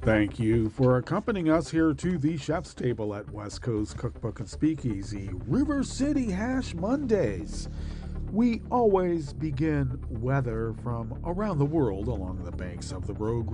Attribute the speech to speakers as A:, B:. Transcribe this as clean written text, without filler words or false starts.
A: Thank you for accompanying us here to the chef's table at West Coast Cookbook and Speakeasy, River City Hash Mondays. We always begin weather from around the world along the banks of the Rogue